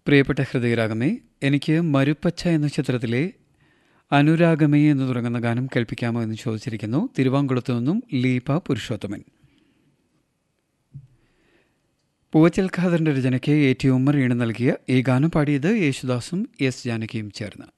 പ്രിയപ്പെട്ട ഹൃദയരാഗമേ, എനിക്ക് മരുപ്പച്ച എന്ന ചിത്രത്തിലെ അനുരാഗമേ എന്ന് തുടങ്ങുന്ന ഗാനം കേൾപ്പിക്കാമോ എന്ന് ചോദിച്ചിരിക്കുന്നു. തിരുവാങ്കുളത്തു നിന്നും ലീപ പുരുഷോത്തമൻ. പൂവച്ചൽ ഖാദറിൻ്റെ രചനയ്ക്ക് AT ഉമ്മർ ഈണം നൽകിയ ഈ ഗാനം പാടിയത് യേശുദാസും എസ് ജാനകിയും ചേർന്ന്.